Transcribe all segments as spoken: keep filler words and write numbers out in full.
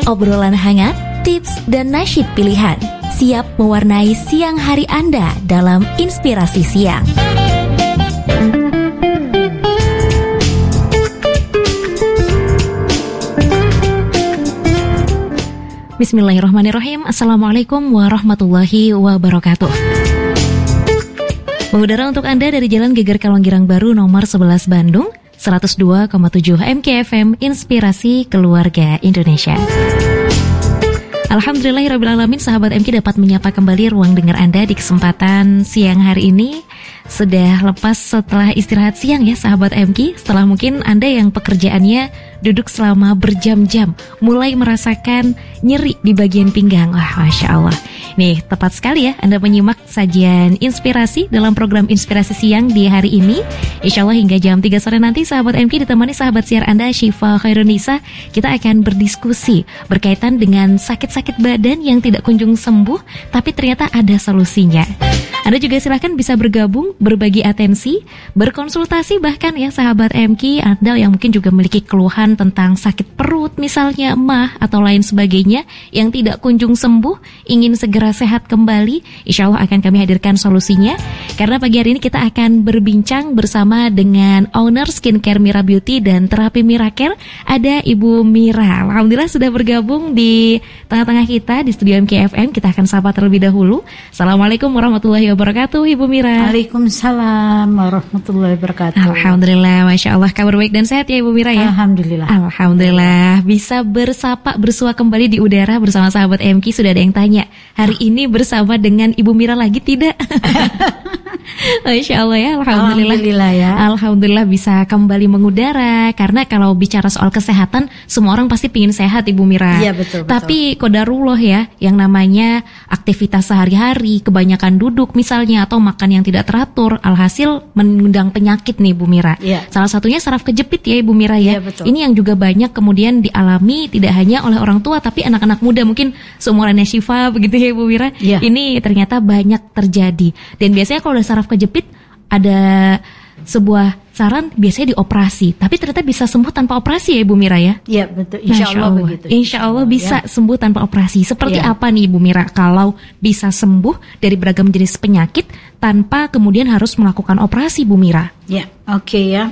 Obrolan hangat, tips, dan nasyid pilihan siap mewarnai siang hari Anda dalam Inspirasi Siang. Bismillahirrahmanirrahim. Assalamualaikum warahmatullahi wabarakatuh. Mengudara untuk Anda dari Jalan Geger Kalonggirang Baru nomor sebelas Bandung, seratus dua koma tujuh M K F M Inspirasi Keluarga Indonesia. Alhamdulillahirrabbilalamin, sahabat M K dapat menyapa kembali ruang dengar Anda di kesempatan siang hari ini. Sudah lepas setelah istirahat siang ya sahabat M K. Setelah mungkin Anda yang pekerjaannya duduk selama berjam-jam, mulai merasakan nyeri di bagian pinggang. Wah, Masya Allah. Nih, tepat sekali ya Anda menyimak sajian inspirasi dalam program Inspirasi Siang di hari ini. Insya Allah hingga jam tiga sore nanti sahabat M K ditemani sahabat siar Anda Syifa Khairunisa. Kita akan berdiskusi berkaitan dengan sakit-sakit badan yang tidak kunjung sembuh, tapi ternyata ada solusinya. Anda juga silahkan bisa bergabung, berbagi atensi, berkonsultasi bahkan ya sahabat M K. Anda yang mungkin juga memiliki keluhan tentang sakit perut misalnya, emah atau lain sebagainya yang tidak kunjung sembuh, ingin segera sehat kembali, insya Allah akan kami hadirkan solusinya. Karena pagi hari ini kita akan berbincang bersama dengan owner Skincare Mira Beauty dan Terapi Miracare, ada Ibu Mira. Alhamdulillah sudah bergabung di tengah-tengah kita di studio M K F M. Kita akan sapa terlebih dahulu. Assalamualaikum warahmatullahi wabarakatuh, Ibu Mira. Waalaikumsalam warahmatullahi wabarakatuh. Alhamdulillah, Masya Allah, kabar baik dan sehat ya Ibu Mira ya? Alhamdulillah. Alhamdulillah, bisa bersapa, bersua kembali di udara bersama sahabat M K. Sudah ada yang tanya, hari ini bersama dengan Ibu Mira lagi tidak? Masya Allah ya, Alhamdulillah. Alhamdulillah ya. Alhamdulillah bisa kembali mengudara. Karena kalau bicara soal kesehatan, semua orang pasti pingin sehat Ibu Mira. Iya betul, betul. Tapi qadarullah ya, yang namanya aktivitas sehari-hari, kebanyakan duduk misalnya, atau makan yang tidak teratur, alhasil mengundang penyakit nih Ibu Mira. Iya. Salah satunya saraf kejepit ya Ibu Mira ya. Iya, betul. Ini yang juga banyak kemudian dialami tidak hanya oleh orang tua, tapi anak-anak muda, mungkin seumurannya Syifa begitu ya Ibu Mira. Iya. Ini ternyata banyak terjadi. Dan biasanya kalau ada saraf kejepit, ada sebuah saran biasanya dioperasi, tapi ternyata bisa sembuh tanpa operasi ya Ibu Mira ya? Iya betul, insya Allah, Allah begitu. Insya Allah bisa ya. Sembuh tanpa operasi. Seperti ya. Apa nih Ibu Mira kalau bisa sembuh dari beragam jenis penyakit tanpa kemudian harus melakukan operasi, Bu Mira? Ya, oke okay, ya.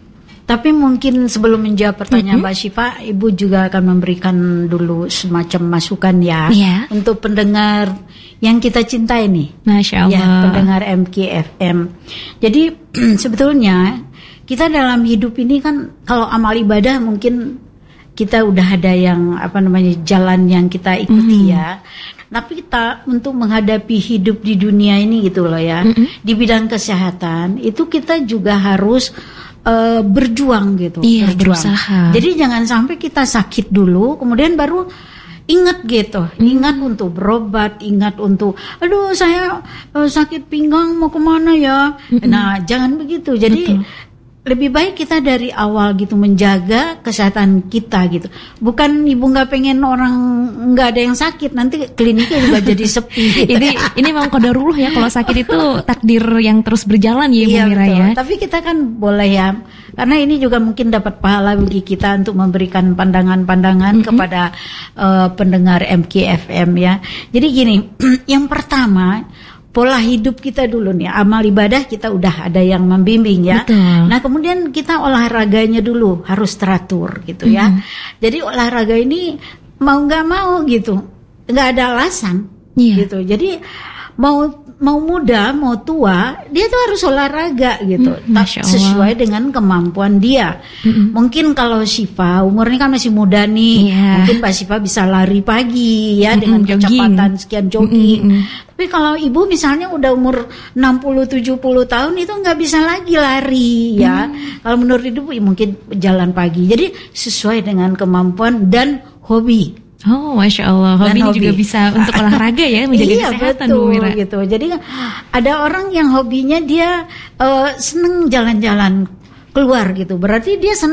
Tapi mungkin sebelum menjawab pertanyaan mm-hmm. Mbak Syifa, Ibu juga akan memberikan dulu semacam masukan ya, yeah. untuk pendengar yang kita cintai nih. Masya Allah. Ya, pendengar M K F M. Jadi sebetulnya kita dalam hidup ini kan kalau amal ibadah mungkin kita udah ada yang apa namanya jalan yang kita ikuti mm-hmm. ya. Tapi kita untuk menghadapi hidup di dunia ini gitu loh ya, mm-hmm. di bidang kesehatan itu kita juga harus Uh, berjuang gitu, iya, berjuang. Berusaha. Jadi jangan sampai kita sakit dulu, kemudian baru ingat gitu, hmm. ingat untuk berobat, ingat untuk, aduh saya uh, sakit pinggang mau kemana ya? Hmm. Nah jangan begitu. Jadi betul. Lebih baik kita dari awal gitu menjaga kesehatan kita gitu. Bukan ibu nggak pengen orang nggak ada yang sakit, nanti kliniknya juga jadi sepi. Gitu. Ini ini memang qadarullah ya, kalau sakit itu takdir yang terus berjalan ya Ibu iya, Mira betul. Ya. Tapi kita kan boleh ya, karena ini juga mungkin dapat pahala bagi kita untuk memberikan pandangan-pandangan mm-hmm. kepada uh, pendengar M K F M ya. Jadi gini, yang pertama pola hidup kita dulu nih, amal ibadah kita udah ada yang membimbing ya. Betul. Nah kemudian kita olahraganya dulu harus teratur gitu ya. Mm-hmm. Jadi olahraga ini mau nggak mau gitu, nggak ada alasan yeah. gitu. Jadi mau mau muda mau tua dia tuh harus olahraga gitu, mm, sesuai dengan kemampuan dia. Mm-hmm. Mungkin kalau Syifa umurnya kan masih muda nih, yeah. mungkin Mbak Syifa bisa lari pagi ya mm-hmm, dengan kecepatan sekian jogging. Mm-hmm. Tapi kalau ibu misalnya udah umur enam puluh tujuh puluh tahun itu nggak bisa lagi lari ya. Hmm. Kalau menurut ibu mungkin jalan pagi. Jadi sesuai dengan kemampuan dan hobi. Oh, Masya Allah, hobi ini juga bisa untuk olahraga ya, menjaga iya, kesehatan betul, Bu Mira. Gitu. Jadi ada orang yang hobinya dia uh, seneng jalan-jalan keluar gitu. Berarti dia seneng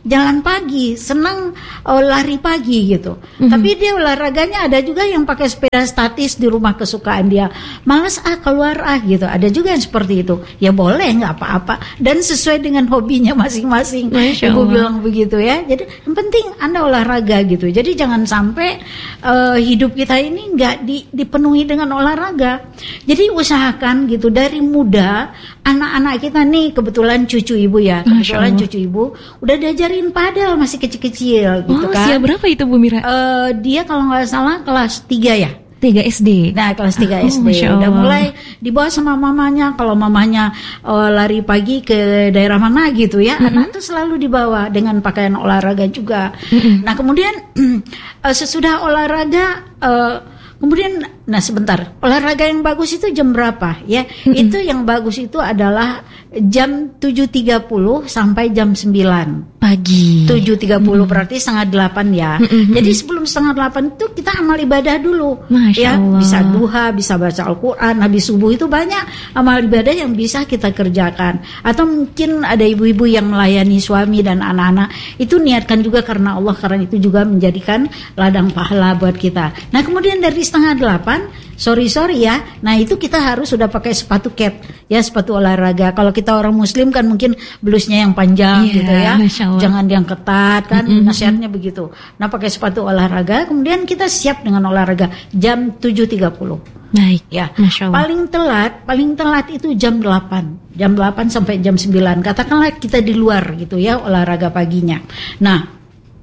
jalan pagi, senang uh, lari pagi gitu. Mm-hmm. Tapi dia olahraganya ada juga yang pakai sepeda statis di rumah kesukaan dia. Malas ah keluar ah gitu. Ada juga yang seperti itu. Ya boleh, nggak apa-apa. Dan sesuai dengan hobinya masing-masing. Ibu bilang begitu ya. Jadi yang penting Anda olahraga gitu. Jadi jangan sampai uh, hidup kita ini nggak di, dipenuhi dengan olahraga. Jadi usahakan gitu dari muda. Anak-anak kita nih kebetulan cucu ibu ya, kebetulan cucu ibu udah diajarin padel masih kecil-kecil gitu oh, kan. Usia berapa itu Bu Mira? Uh, dia kalau nggak salah kelas tiga ya. tiga S D. Nah, kelas tiga oh, S D. Udah mulai dibawa sama mamanya. Kalau mamanya uh, lari pagi ke daerah mana gitu ya, mm-hmm. anak tuh selalu dibawa dengan pakaian olahraga juga. Mm-hmm. Nah, kemudian uh, sesudah olahraga uh, kemudian, nah sebentar, olahraga yang bagus itu jam berapa ya? Mm-hmm. Itu yang bagus itu adalah jam tujuh tiga puluh sampai jam sembilan pagi. tujuh tiga puluh mm-hmm. berarti setengah delapan ya. Mm-hmm. Jadi sebelum setengah delapan itu kita amal ibadah dulu. Masya ya, Allah. Bisa duha, bisa baca Al-Qur'an, habis subuh itu banyak amal ibadah yang bisa kita kerjakan. Atau mungkin ada ibu-ibu yang melayani suami dan anak-anak, itu niatkan juga karena Allah, karena itu juga menjadikan ladang pahala buat kita. Nah, kemudian dari setengah delapan, sorry sorry ya, nah itu kita harus sudah pakai sepatu cat ya, sepatu olahraga. Kalau kita orang muslim kan mungkin blusnya yang panjang yeah, gitu ya, jangan yang ketat kan, mm-hmm. nasihatnya begitu. Nah pakai sepatu olahraga, kemudian kita siap dengan olahraga jam tujuh tiga puluh. Baik ya, paling telat, paling telat itu jam delapan, jam delapan sampai jam sembilan. Katakanlah kita di luar gitu ya olahraga paginya. Nah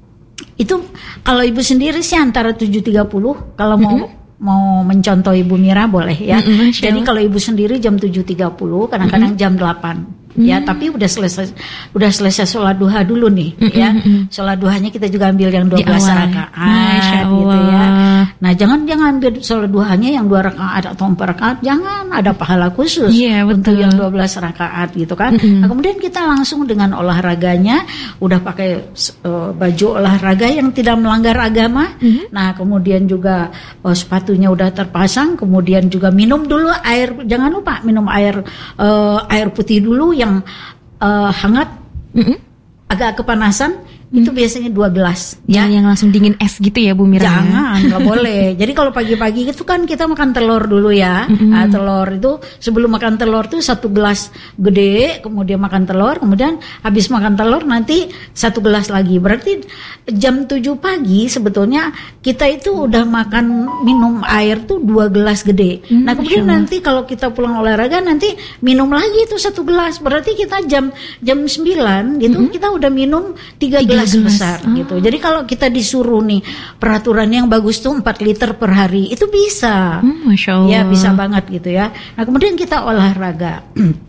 itu kalau ibu sendiri sih antara tujuh tiga puluh, kalau mau mm-hmm. mau mencontoh Ibu Mira boleh ya. Mm-hmm, jadi kalau ibu sendiri jam tujuh tiga puluh, kadang-kadang mm-hmm. jam delapan. Ya, tapi udah selesai udah selesai sholat duha dulu nih mm-hmm. ya. Sholat duhanya kita juga ambil yang dua belas rakaat gitu ya. Nah, jangan jangan ambil sholat duhanya yang dua rakaat atau empat rakaat, jangan, ada pahala khusus yeah, untuk yang dua belas rakaat gitu kan. Mm-hmm. Nah, kemudian kita langsung dengan olahraganya udah pakai uh, baju olahraga yang tidak melanggar agama. Mm-hmm. Nah, kemudian juga uh, sepatunya udah terpasang, kemudian juga minum dulu air, jangan lupa minum air uh, air putih dulu yang Uh, hangat, mm-hmm. agak kepanasan, mm-hmm. itu biasanya dua gelas. Ya, yang langsung dingin es gitu ya Bu Mira. Jangan, nggak boleh. Jadi kalau pagi-pagi itu kan kita makan telur dulu ya. Mm-hmm. Nah, telur itu sebelum makan telur tuh satu gelas gede, kemudian makan telur, kemudian habis makan telur nanti satu gelas lagi. Berarti jam tujuh pagi sebetulnya kita itu udah makan minum air tuh dua gelas gede. Mm-hmm. Nah kemudian sure. nanti kalau kita pulang olahraga nanti minum lagi itu satu gelas. Berarti kita jam jam sembilan gitu mm-hmm. kita udah minum tiga gelas besar oh. gitu. Jadi kalau kita disuruh nih peraturan yang bagus tuh empat liter per hari itu bisa. Mm, Masya Allah. Ya bisa banget gitu ya. Nah kemudian kita olahraga.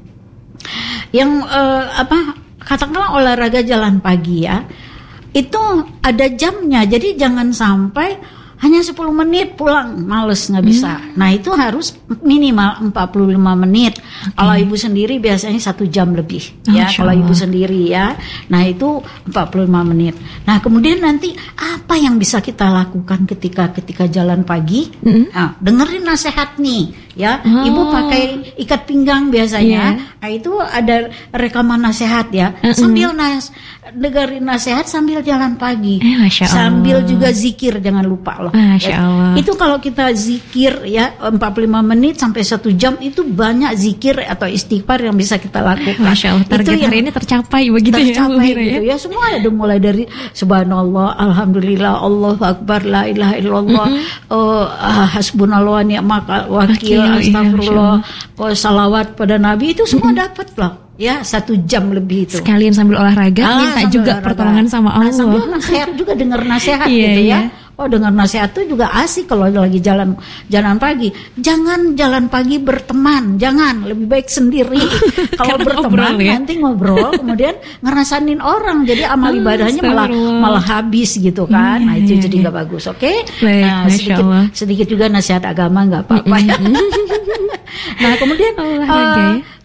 Yang uh, apa katakanlah olahraga jalan pagi ya. Itu ada jamnya, jadi jangan sampai hanya sepuluh menit pulang, males nggak bisa. Hmm. Nah itu harus minimal empat puluh lima menit. Okay. Kalau ibu sendiri biasanya satu jam lebih oh, ya. Kalau ibu sendiri ya, nah itu empat puluh lima menit. Nah kemudian nanti apa yang bisa kita lakukan ketika ketika jalan pagi? Hmm. Nah, dengerin nasihat nih ya. Oh. Ibu pakai ikat pinggang biasanya. Yeah. Nah itu ada rekaman nasihat ya. Mm-hmm. Sambil nas dengerin nasihat sambil jalan pagi. Eh, sambil juga zikir, jangan lupa loh. Masya Allah. Itu kalau kita zikir ya empat puluh lima menit sampai satu jam itu banyak zikir atau istighfar yang bisa kita lakukan. Masya Allah, target itu hari ini tercapai begitu tercapai ya. Gitu ya. Semua ada mulai dari subhanallah, alhamdulillah, Allahu akbar, la ilaha illallah, mm-hmm. uh, hasbunallah wa ni'mal wakil, astagfirullah, ya, salawat pada Nabi, itu semua mm-hmm. dapat loh. Ya satu jam lebih itu. Sekalian sambil olahraga ah, minta juga olahraga. Pertolongan sama Allah. Nah, sambil nasihat juga, dengar nasihat yeah, gitu ya. Yeah. Oh dengar nasihat itu juga asik kalau lagi jalan jalan pagi. Jangan jalan pagi berteman, jangan, lebih baik sendiri. Kalau berteman ngobrol, ya? Nanti ngobrol, kemudian ngerasanin orang, jadi amal ibadahnya malah malah habis gitu kan. Nah itu jadi nggak bagus, oke? Okay? Nah sedikit sedikit juga nasihat agama nggak apa-apa ya. Nah kemudian uh,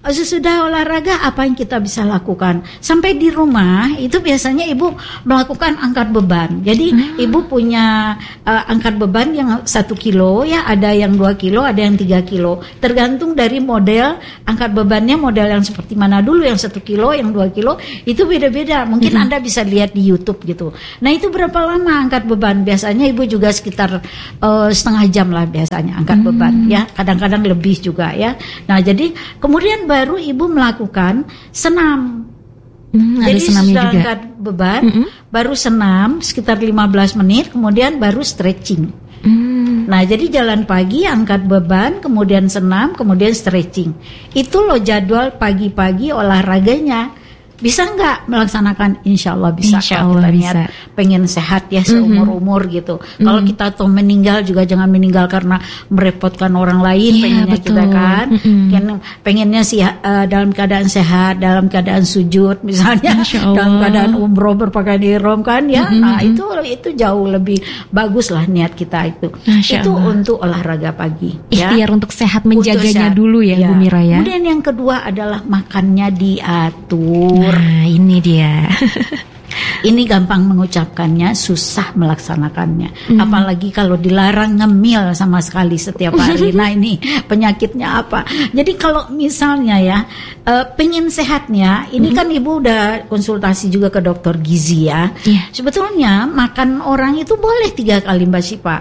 sesudah olahraga apa yang kita bisa lakukan? Sampai di rumah itu biasanya ibu melakukan angkat beban. Jadi hmm. ibu punya uh, angkat beban yang satu kilo ya, ada yang dua kilo, ada yang tiga kilo. Tergantung dari model angkat bebannya, model yang seperti mana dulu, yang satu kilo, yang dua kilo itu beda-beda. Mungkin hmm. Anda bisa lihat di YouTube gitu. Nah itu berapa lama angkat beban? Biasanya ibu juga sekitar uh, setengah jam lah biasanya angkat hmm. beban ya. Kadang-kadang lebih juga ya. Nah jadi kemudian baru ibu melakukan senam. Hmm, jadi sudah angkat beban, mm-hmm. baru senam sekitar lima belas menit, kemudian baru stretching. Mm. Nah jadi jalan pagi, angkat beban, kemudian senam, kemudian stretching. Itu loh jadwal pagi-pagi olahraganya. Bisa nggak melaksanakan? Insya Allah bisa. Insya kalau Allah kita bisa. niat pengen sehat ya seumur-umur gitu. Mm-hmm. Kalau kita tuh meninggal juga jangan meninggal karena merepotkan orang lain. Yeah, pengennya betul. Kita kan, mm-hmm. pengennya sih uh, dalam keadaan sehat, dalam keadaan sujud misalnya, dalam keadaan umroh berpakaian ihram kan ya. Mm-hmm. Nah itu itu jauh lebih bagus lah niat kita itu. Masya itu Allah. Untuk olahraga pagi. Ikhtiar ya. Untuk sehat menjaganya sehat. Dulu ya, ya Bu Mira ya. Kemudian yang kedua adalah makannya diatur. Nah ini dia. Ini gampang mengucapkannya, susah melaksanakannya. Mm. Apalagi kalau dilarang ngemil sama sekali setiap hari. Nah ini penyakitnya apa? Jadi kalau misalnya ya uh, pengen sehatnya, ini mm. kan ibu udah konsultasi juga ke dokter gizi ya. Yeah. Sebetulnya makan orang itu boleh tiga kali Mbak Syifa.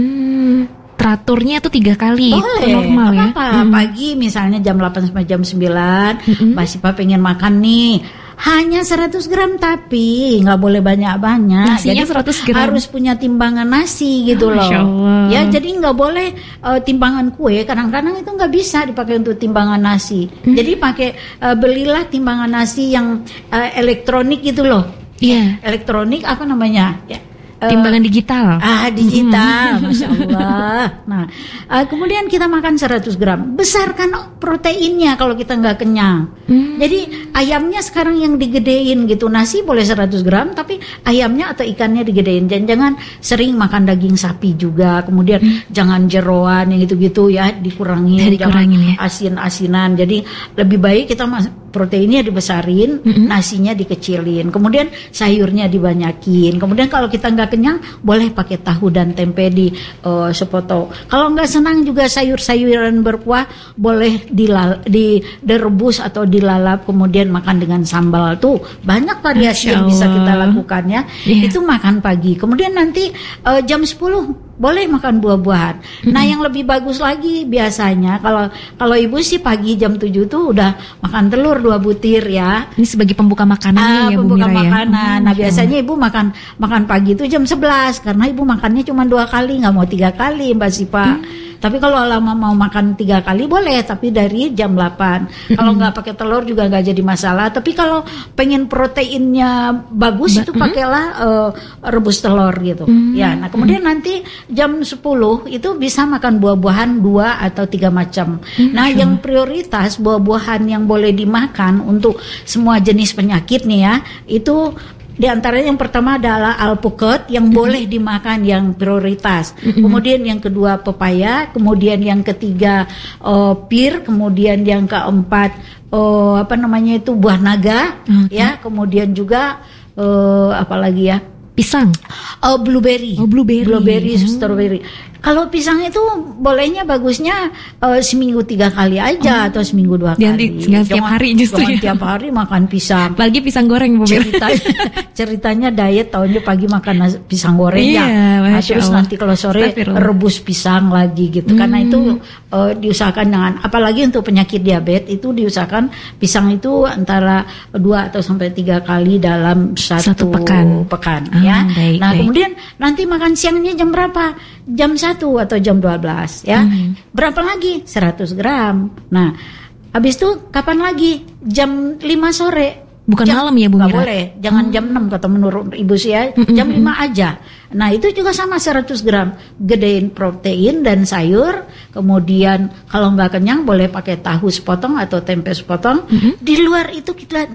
Mm. Teraturnya tuh tiga kali. Boleh, normal ya. Apa-apa. Hmm. Pagi misalnya jam delapan sampai jam sembilan, hmm. Mbak Syifa pengen makan nih. Hanya seratus gram tapi nggak boleh banyak-banyak. Nasinya jadi seratus gram. Harus punya timbangan nasi gitu oh, loh. Ya jadi nggak boleh uh, timbangan kue. Kadang-kadang itu nggak bisa dipakai untuk timbangan nasi. Hmm. Jadi pakai uh, belilah timbangan nasi yang uh, elektronik gitu loh. Iya. Yeah. Elektronik apa namanya? Ya. Timbangan digital. Ah, digital, hmm. Masya Allah. Nah, uh, kemudian kita makan seratus gram. Besarkan proteinnya kalau kita nggak kenyang. Hmm. Jadi ayamnya sekarang yang digedein gitu. Nasi boleh seratus gram, tapi ayamnya atau ikannya digedein. Dan jangan sering makan daging sapi juga. Kemudian hmm. jangan jeroan yang gitu-gitu ya, dikurangin. Ya, dikurangin jangan ya. Asin-asinan. Jadi lebih baik kita mas- proteinnya dibesarin, hmm. nasinya dikecilin. Kemudian sayurnya dibanyakin. Kemudian kalau kita nggak kenyang boleh pakai tahu dan tempe di uh, sepoto. Kalau nggak senang juga sayur-sayuran berkuah boleh dilal- di direbus atau dilalap kemudian makan dengan sambal. Tuh banyak variasi yang bisa kita lakukan ya. Yeah. Itu makan pagi. Kemudian nanti uh, jam sepuluh boleh makan buah-buahan. Mm-hmm. Nah yang lebih bagus lagi biasanya kalau kalau ibu sih pagi jam tujuh tuh udah makan telur dua butir ya. Ini sebagai pembuka makanannya ah, ya Bu pembuka Mira makanan. ya. Nah biasanya ibu makan makan pagi itu jam sebelas karena ibu makannya cuma dua kali, nggak mau tiga kali Mbak Syifa. Mm. Tapi kalau lama mau makan tiga kali boleh, tapi dari jam delapan. Mm-hmm. Kalau nggak pakai telur juga nggak jadi masalah. Tapi kalau pengen proteinnya bagus ba- itu pakailah uh, rebus telur gitu. Mm-hmm. Ya, nah kemudian mm-hmm. nanti jam sepuluh itu bisa makan buah-buahan dua atau tiga macam. Mm-hmm. Nah yang prioritas buah-buahan yang boleh dimakan untuk semua jenis penyakit nih ya, itu di antaranya yang pertama adalah alpukat yang mm-hmm. boleh dimakan yang prioritas. Mm-hmm. Kemudian yang kedua pepaya, kemudian yang ketiga uh, pir, kemudian yang keempat uh, apa namanya itu buah naga, mm-hmm. ya. Kemudian juga uh, apa lagi ya? Pisang. Oh, blueberry. Oh, blueberry. Blueberry, hmm. strawberry. Kalau pisang itu bolehnya bagusnya uh, seminggu tiga kali aja oh. atau seminggu dua Ganti, kali. Jangan tiap hari justru. Jangan tiap hari makan pisang. Apalagi pisang goreng Bu Mira. Ceritanya, ceritanya diet tahunnya pagi makan nasi, pisang goreng iya, ya. Nah, terus Allah. nanti kalau sore rebus pisang lagi gitu. Hmm. Karena itu uh, diusahakan dengan apalagi untuk penyakit diabetes itu diusahakan pisang itu antara dua atau sampai tiga kali dalam satu, satu pekan, pekan oh, ya. Baik, nah, baik. Kemudian nanti makan siangnya jam berapa? Jam satu atau jam dua belas ya. Hmm. Berapa lagi? seratus gram. Nah, habis itu kapan lagi? Jam lima sore. Bukan jam, malam ya Bu Mira? Gak boleh, jangan hmm. jam enam kata menurut ibu sih ya. Hmm, jam hmm, lima aja. Nah, itu juga sama seratus gram. Gedein protein dan sayur. Kemudian kalau nggak kenyang boleh pakai tahu sepotong atau tempe sepotong. Hmm. Di luar itu kita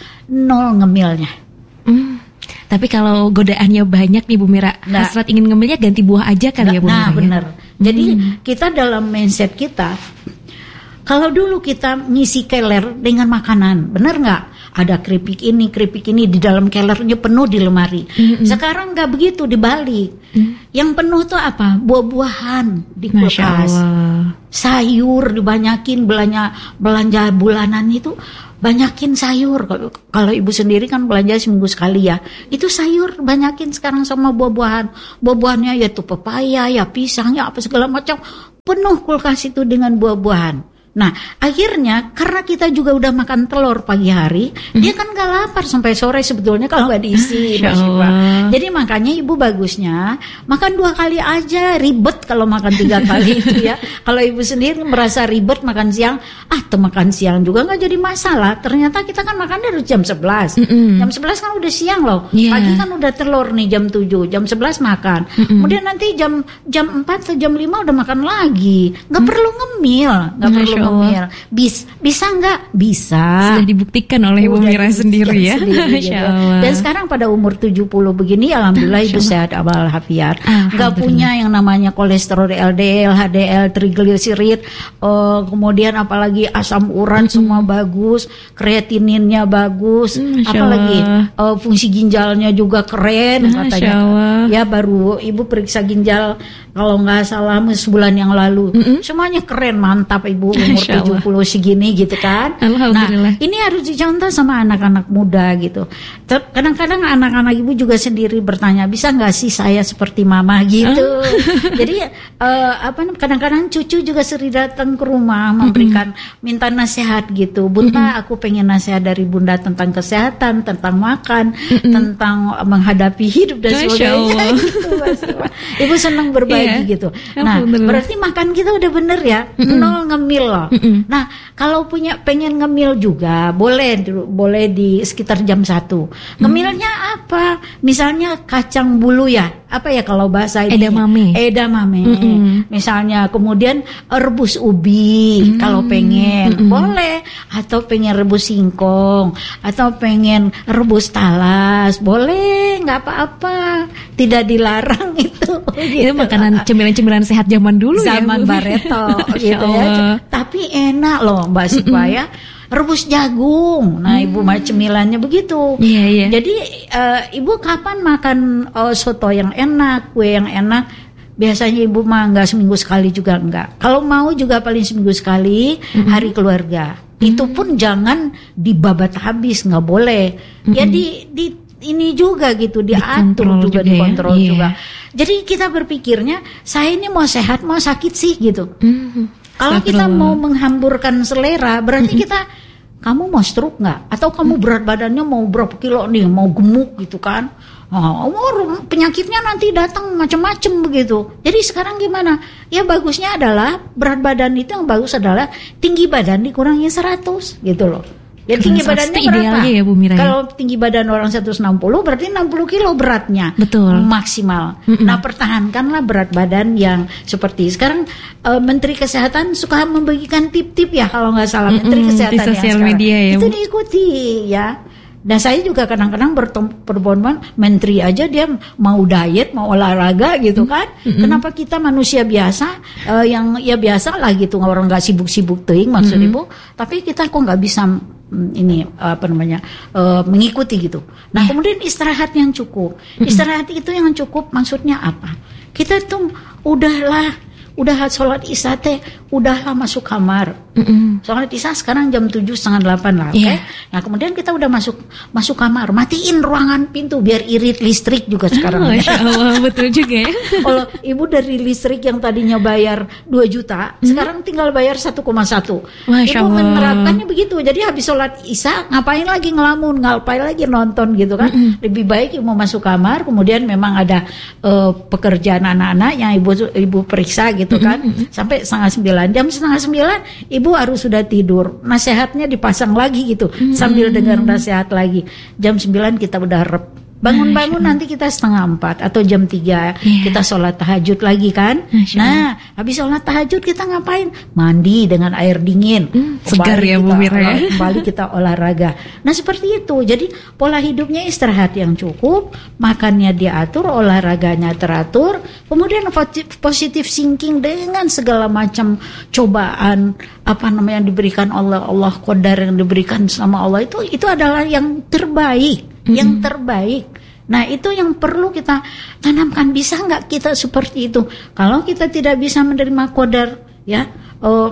nol ngemilnya. Hmm. Tapi kalau godaannya banyak nih Bu Mira, nah, hasrat ingin ngemilnya ganti buah aja kali nah, ya Bu Mira. Nah benar. Ya? Jadi hmm. kita dalam mindset kita Kalau dulu kita ngisi keler dengan makanan, benar nggak? Ada keripik ini, keripik ini di dalam kelernya penuh di lemari. Mm-hmm. Sekarang nggak begitu, dibalik. Mm. Yang penuh tuh apa? Buah-buahan di kulkas, sayur dibanyakin, belanja belanja bulanan itu banyakin sayur. Kalau kalau ibu sendiri kan belanja seminggu sekali ya, itu sayur banyakin sekarang sama buah-buahan. Buah-buahannya yaitu pepaya, ya pisangnya apa segala macam, penuh kulkas itu dengan buah-buahan. Nah, akhirnya karena kita juga udah makan telur pagi hari, hmm. dia kan gak lapar sampai sore sebetulnya kalau nggak diisi. Jadi makanya ibu bagusnya makan dua kali aja, ribet kalau makan tiga kali itu ya. Kalau ibu sendiri merasa ribet makan siang, ah tuh makan siang juga nggak jadi masalah. Ternyata kita kan makan dari jam sebelas. Mm-mm. Jam sebelas kan udah siang loh. Yeah. Pagi kan udah telur nih jam tujuh, jam sebelas makan. Mm-mm. Kemudian nanti jam jam empat atau jam lima udah makan lagi. Nggak mm. perlu ngemil, nggak perlu ngemil. Bis, bisa nggak? Bisa. Sudah dibuktikan oleh Ibu Mira sendiri ya. Sendiri, gitu. Dan sekarang pada umur tujuh puluh begini, alhamdulillah ibu sehat walafiat. Nggak punya yang namanya kolesterol L D L, H D L, trigliserid, uh, kemudian apalagi asam urat mm-hmm. semua bagus, kreatininnya bagus, mm, apalagi uh, fungsi ginjalnya juga keren mm, katanya. Ya baru ibu periksa ginjal kalau nggak salah sebulan yang lalu, mm-hmm. semuanya keren, mantap ibu umur tujuh puluh segini gitu kan. Nah ini harus dicontoh sama anak-anak muda gitu. Kadang-kadang anak-anak ibu juga sendiri bertanya, bisa nggak sih saya seperti mama gitu. Oh. Jadi uh, apa kadang-kadang cucu juga sering datang ke rumah memberikan mm-hmm. minta nasihat gitu. Bunda, mm-hmm. aku pengen nasihat dari bunda tentang kesehatan, tentang makan, mm-hmm. tentang menghadapi hidup dan sebagainya. Gitu, ibu senang berbagi yeah. gitu. Nah berarti makan kita udah bener ya, mm-hmm. nol ngemil loh. Mm-mm. Nah, kalau punya pengen ngemil juga boleh boleh di sekitar jam satu. Ngemilnya mm. apa? Misalnya kacang bulu ya. Apa ya kalau bahasa ini? Edamame. Edamame. Mm-mm. Misalnya kemudian rebus ubi mm. kalau pengen. Mm-mm. Boleh. Atau pengen rebus singkong, atau pengen rebus talas. Boleh, enggak apa-apa. Tidak dilarang itu. Itu gitu. Makanan cemilan-cemilan sehat zaman dulu zaman ya. Zaman Barreto gitu ya. Tapi enak loh Mbak Sipa ya. Rebus jagung. Nah, ibu mah cemilannya begitu. Iya, iya. Jadi uh, ibu kapan makan uh, soto yang enak, kue yang enak? Biasanya ibu mah enggak seminggu sekali juga enggak. Kalau mau juga paling seminggu sekali, mm-hmm. hari keluarga. Mm-hmm. Itu pun jangan dibabat habis, enggak boleh. Mm-hmm. Ya di di ini juga gitu, diatur juga, juga dikontrol ya? Juga. Yeah. Jadi kita berpikirnya, saya ini mau sehat, mau sakit sih gitu. Mm-hmm. Kalau kita mau menghamburkan selera, berarti mm-hmm. kita, kamu mau stroke nggak? Atau kamu berat badannya mau berapa kilo nih, mau gemuk gitu kan? Oh, penyakitnya nanti datang macam-macam begitu. Jadi sekarang gimana? Ya bagusnya adalah berat badan itu yang bagus adalah tinggi badan dikurangi seratus gitu loh. Ya tinggi badannya berapa? Ya, Bu Mira, kalau ya? Tinggi badan orang seratus enam puluh berarti enam puluh kilo beratnya. Betul. Maksimal. Mm-mm. Nah, pertahankanlah berat badan yang seperti sekarang uh, Menteri Kesehatan suka membagikan tip-tip ya kalau nggak salah. Mm-mm. Menteri Kesehatan di sosial media ya. Itu diikuti ya. Dan saya juga kadang-kadang berbohong-bohong, menteri aja dia mau diet, mau olahraga gitu kan. Mm-hmm. Kenapa kita manusia biasa uh, yang ya biasa lah gitu, orang nggak sibuk-sibuk teuing maksud mm-hmm. ibu, tapi kita kok nggak bisa ini apa namanya uh, mengikuti gitu. Nah yeah. kemudian istirahat yang cukup, mm-hmm. istirahat itu yang cukup maksudnya apa? Kita tuh udahlah. Udah sholat isya teh, udahlah masuk kamar. Mm-mm. Sholat isya sekarang jam tujuh setengah delapan lah, oke? Okay? Yeah. Nah kemudian kita udah masuk masuk kamar, matiin ruangan pintu biar irit listrik juga sekarang. Oh, Masya Allah, betul juga ya. Kalau ibu dari listrik yang tadinya bayar dua juta, mm-hmm. sekarang tinggal bayar satu koma satu. Ibu menerapkannya begitu. Jadi habis sholat isya ngapain lagi ngelamun, ngapain lagi nonton gitu kan? Mm-hmm. Lebih baik ibu masuk kamar, kemudian memang ada uh, pekerjaan anak-anak yang ibu ibu periksa gitu. Gitu kan, mm-hmm. sampai setengah sembilan, jam setengah sembilan ibu harus sudah tidur, nasihatnya dipasang lagi gitu, mm-hmm. sambil dengar nasihat lagi, jam sembilan kita udah rep, Bangun-bangun nanti kita setengah empat atau jam tiga yeah. kita sholat tahajud lagi kan. Nah, habis sholat tahajud kita ngapain? Mandi dengan air dingin. Hmm, segar ya Bu Mira ya. Kembali kita olahraga. Nah seperti itu. Jadi pola hidupnya istirahat yang cukup, makannya diatur, olahraganya teratur, kemudian positif thinking dengan segala macam cobaan apa namanya yang diberikan Allah, Allah qadar yang diberikan sama Allah itu itu adalah yang terbaik. Mm-hmm. Yang terbaik. Nah itu yang perlu kita tanamkan. Bisa nggak kita seperti itu? Kalau kita tidak bisa menerima qadar, ya uh,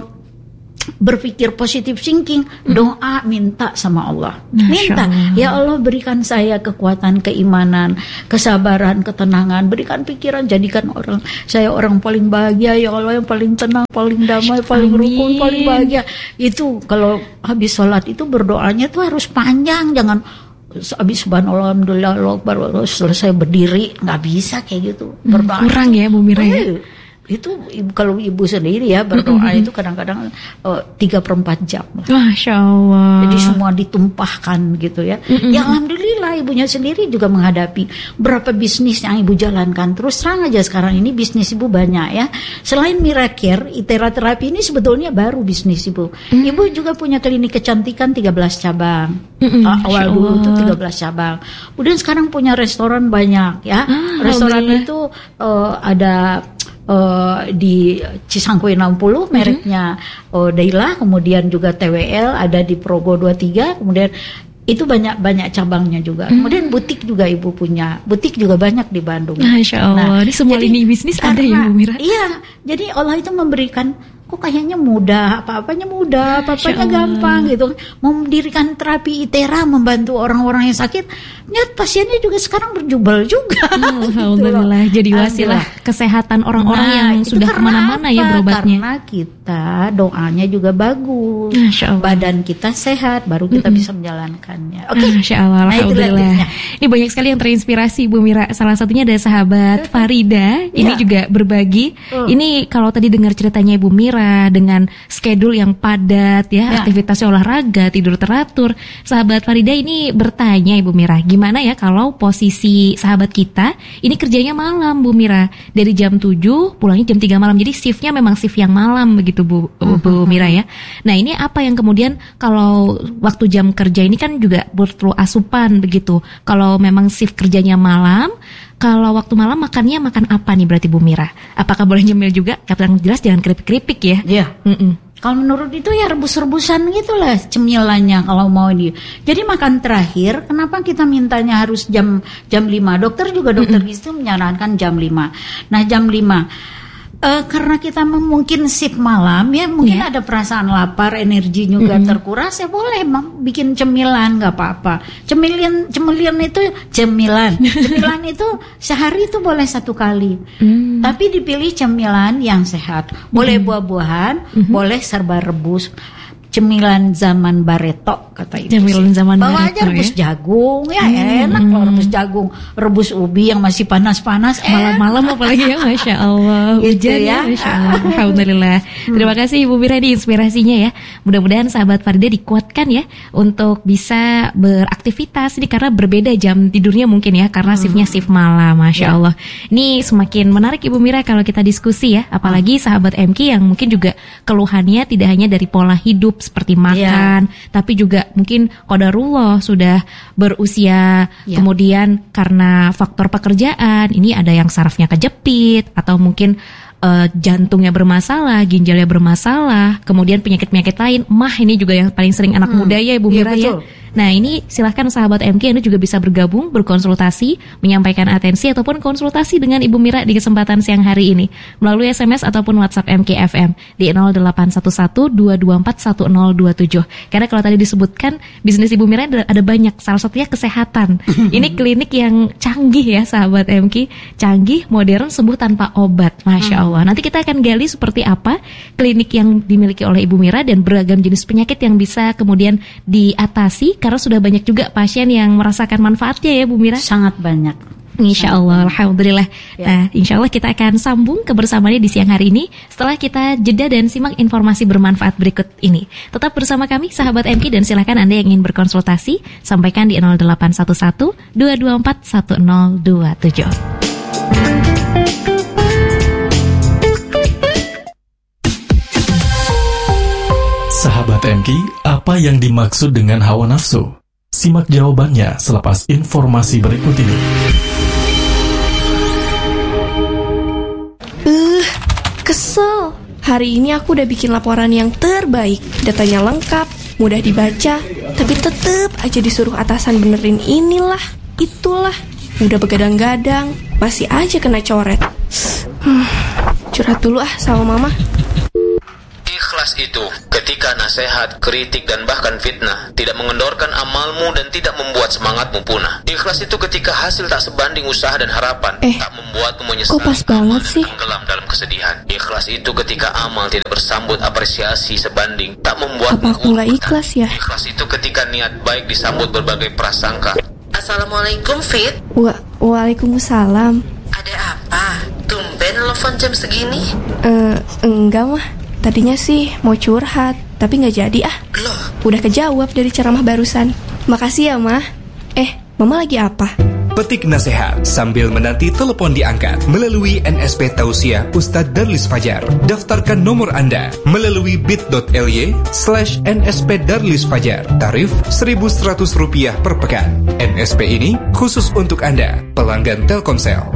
berpikir positif thinking, mm-hmm. doa minta sama Allah. Masya minta, Allah. Ya Allah berikan saya kekuatan keimanan, kesabaran, ketenangan, berikan pikiran, jadikan orang saya orang paling bahagia, ya Allah yang paling tenang, paling damai, paling rukun, paling bahagia. Itu kalau habis sholat itu berdoanya tuh harus panjang, jangan habis subhanallah alhamdulillah Allah baru selesai berdiri, nggak bisa kayak gitu berdoa. Hmm, kurang ya Bu Mira ya. Itu kalau ibu sendiri ya berdoa mm-hmm. itu kadang-kadang tiga per empat jam. Masya Allah. Jadi semua ditumpahkan gitu ya. Mm-hmm. Ya alhamdulillah ibunya sendiri juga menghadapi berapa bisnis yang ibu jalankan. Terus terang aja sekarang ini bisnis ibu banyak ya. Selain Miracare, Itera Terapi ini sebetulnya baru bisnis ibu. Mm-hmm. Ibu juga punya klinik kecantikan tiga belas cabang. Mm-hmm. Awal dulu tuh tiga belas cabang. Kemudian sekarang punya restoran banyak ya. Ah, restoran itu uh, ada Uh, di Cisangkui enam puluh mereknya mm-hmm. uh, Daila, kemudian juga T W L ada di Progo dua puluh tiga, kemudian itu banyak-banyak cabangnya juga. Mm-hmm. Kemudian butik juga ibu punya, butik juga banyak di Bandung. Masya Allah, nah, ini semua lini bisnis ada ya Bu Mira? Iya, jadi Allah itu memberikan kok kayaknya mudah, apa-apanya mudah, apa-apanya gampang gitu. Mendirikan terapi Itera membantu orang-orang yang sakit, lihat pasiennya juga sekarang berjubel juga. Alhamdulillah, gitu jadi wasilah kesehatan orang-orang nah, yang sudah kemana-mana ya berobatnya. Karena kita doanya juga bagus, badan kita sehat, baru kita mm-hmm. bisa menjalankannya. Oke, okay. Masya Allah, nah, alhamdulillah. Ini banyak sekali yang terinspirasi Bu Mira. Salah satunya ada sahabat Farida, ini ya. juga berbagi. Uh. Ini kalau tadi dengar ceritanya Ibu Mira dengan schedule yang padat ya, ya, aktivitasnya olahraga, tidur teratur. Sahabat Farida ini bertanya Ibu Mira, gimana ya kalau posisi sahabat kita ini kerjanya malam Bu Mira, dari jam tujuh pulangnya jam tiga malam, jadi shiftnya memang shift yang malam begitu Bu, uh-huh. Bu Mira ya. Nah ini apa yang kemudian kalau waktu jam kerja ini kan juga perlu asupan begitu, kalau memang shift kerjanya malam, kalau waktu malam makannya makan apa nih berarti Bu Mira? Apakah boleh nyemil juga? Yang jelas jangan keripik-keripik ya. Iya. Kalau menurut itu ya rebus-rebusan gitulah cemilannya kalau mau di. Jadi makan terakhir, kenapa kita mintanya harus jam jam lima? Dokter juga dokter gizi menyarankan jam lima. Nah jam lima. Uh, karena kita mungkin shift malam ya, mungkin yeah. ada perasaan lapar, energi juga mm-hmm. terkuras, ya boleh mam, bikin cemilan nggak apa-apa. Cemilan, cemilan itu cemilan, cemilan itu sehari itu boleh satu kali. Mm. Tapi dipilih cemilan yang sehat, boleh mm. buah-buahan, mm-hmm. boleh serba rebus. Cemilan zaman Barreto kata ibu. Cemilan zaman bawa Barreto aja rebus ya? jagung ya hmm. enak loh rebus jagung, rebus ubi yang masih panas-panas malam-malam apalagi ya, Masya Allah hujan ya, Masya Allah. Alhamdulillah. hmm. Terima kasih Ibu Mira di inspirasinya ya. Mudah-mudahan sahabat Farida dikuatkan ya untuk bisa beraktivitas ini karena berbeda jam tidurnya mungkin ya, karena shiftnya shift malam. Masya ya. Allah. Ini semakin menarik Ibu Mira kalau kita diskusi ya, apalagi sahabat M K yang mungkin juga keluhannya tidak hanya dari pola hidup seperti makan, yeah. tapi juga mungkin qadarullah sudah berusia, yeah. kemudian karena faktor pekerjaan, ini ada yang sarafnya kejepit, atau mungkin uh, jantungnya bermasalah, ginjalnya bermasalah, kemudian penyakit-penyakit lain, mah ini juga yang paling sering anak hmm. muda ya Ibu Mira yeah, ya. Nah ini silahkan sahabat M K Anda juga bisa bergabung, berkonsultasi, menyampaikan atensi ataupun konsultasi dengan Ibu Mira di kesempatan siang hari ini melalui S M S ataupun WhatsApp M K F M di nol delapan satu satu dua dua empat satu nol dua tujuh. Karena kalau tadi disebutkan bisnis Ibu Mira ada, ada banyak, salah satunya kesehatan. Ini klinik yang canggih ya sahabat M K, canggih, modern, sembuh tanpa obat. Masya Allah. Nanti kita akan gali seperti apa klinik yang dimiliki oleh Ibu Mira dan beragam jenis penyakit yang bisa kemudian diatasi. Karena sudah banyak juga pasien yang merasakan manfaatnya ya Bu Mira. Sangat banyak. Insya Allah, alhamdulillah. Ya. Nah, insya Allah kita akan sambung kebersamaannya di siang hari ini setelah kita jeda dan simak informasi bermanfaat berikut ini. Tetap bersama kami, sahabat M K, dan silakan Anda yang ingin berkonsultasi sampaikan di nol delapan satu satu dua dua empat satu nol dua tujuh. Sahabat M K, apa yang dimaksud dengan hawa nafsu? Simak jawabannya selepas informasi berikut ini. Uh, kesel. Hari ini aku udah bikin laporan yang terbaik. Datanya lengkap, mudah dibaca, tapi tetep aja disuruh atasan benerin inilah, itulah. Udah begadang-gadang, masih aja kena coret. Hmm, curhat dulu ah sama mama. Ikhlas itu ketika nasihat, kritik, dan bahkan fitnah tidak mengendorkan amalmu dan tidak membuat semangatmu punah. Ikhlas itu ketika hasil tak sebanding usaha dan harapan, eh, tak membuatmu menyesal, kok pas banget sih? tenggelam dalam kesedihan. Ikhlas itu ketika amal tidak bersambut apresiasi sebanding, tak membuat apa aku nggak ikhlas ya? Ikhlas itu ketika niat baik disambut berbagai prasangka. Assalamualaikum, Fit. Wa Waalaikumsalam. Ada apa? Tumben telepon jam segini? Eh, uh, enggak mah. Tadinya sih mau curhat, tapi nggak jadi ah. Loh? Udah kejawab dari ceramah barusan. Makasih ya, Mah. Eh, Mama lagi apa? Petik nasihat sambil menanti telepon diangkat melalui N S P Tausiah Ustadz Darlis Fajar. Daftarkan nomor Anda melalui bit.ly slash nsp Darlis Fajar. Tarif seribu seratus rupiah per pekan. N S P ini khusus untuk Anda, pelanggan Telkomsel.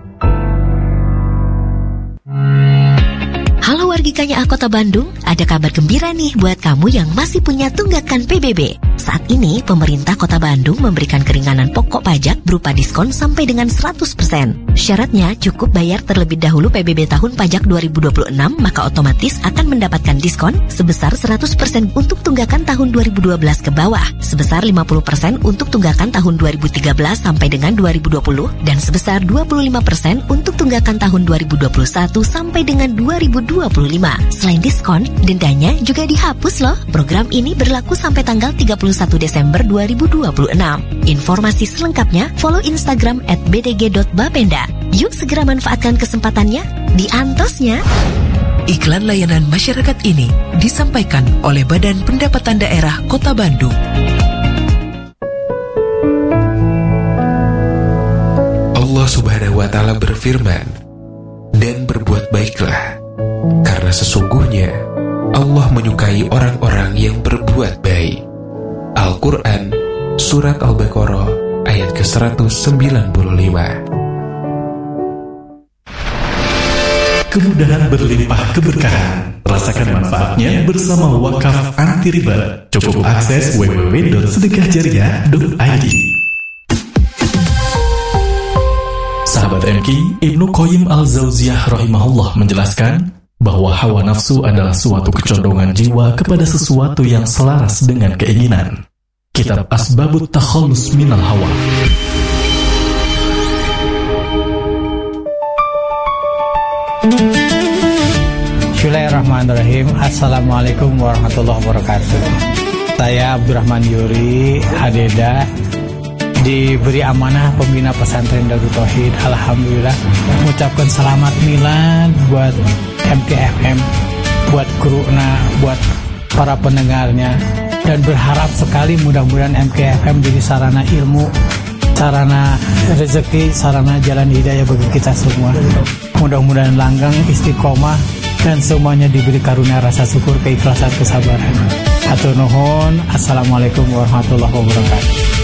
Halo wargikanya Kota Bandung, ada kabar gembira nih buat kamu yang masih punya tunggakan P B B. Saat ini, pemerintah Kota Bandung memberikan keringanan pokok pajak berupa diskon sampai dengan seratus persen. Syaratnya cukup bayar terlebih dahulu P B B tahun pajak dua ribu dua puluh enam, maka otomatis akan mendapatkan diskon sebesar seratus persen untuk tunggakan tahun dua ribu dua belas ke bawah, sebesar lima puluh persen untuk tunggakan tahun dua ribu tiga belas sampai dengan dua ribu dua puluh, dan sebesar dua puluh lima persen untuk tunggakan tahun dua ribu dua puluh satu sampai dengan dua ribu dua puluh lima. Selain diskon, dendanya juga dihapus loh. Program ini berlaku sampai tanggal tiga puluh satu Desember dua ribu dua puluh enam. Informasi selengkapnya follow Instagram at b d g dot bapenda. Yuk segera manfaatkan kesempatannya di Antosnya. Iklan layanan masyarakat ini disampaikan oleh Badan Pendapatan Daerah Kota Bandung. Allah Subhanahu wa Ta'ala berfirman, "Dan berbuat baiklah, karena sesungguhnya Allah menyukai orang-orang yang berbuat baik." Al-Quran, Surat Al-Baqarah, ayat ke seratus sembilan puluh lima. Kemudahan berlimpah keberkahan. Rasakan manfaatnya bersama Wakaf Anti Riba. Cukup akses w w w dot sedekah jariah dot i d. Sahabat M K, Ibnu Qayyim Al-Jauziyah rahimahullah menjelaskan bahwa hawa nafsu adalah suatu kecondongan jiwa kepada sesuatu yang selaras dengan keinginan. Kitab Asbabut Takhallus Minal Hawa. Bismillahirrahmanirrahim. Assalamualaikum warahmatullahi wabarakatuh. Saya Abdurrahman Yuri Adeda, diberi amanah pembina pesantren Darut Tauhid. Alhamdulillah, mengucapkan selamat milad buat M K F M, buat kruna, buat para pendengarnya, dan berharap sekali mudah-mudahan M K F M jadi sarana ilmu, sarana rezeki, sarana jalan hidayah bagi kita semua. Mudah-mudahan langgeng, istiqomah, dan semuanya diberi karunia rasa syukur, keikhlasan, kesabaran. Hatur nuhun. Assalamualaikum warahmatullahi wabarakatuh.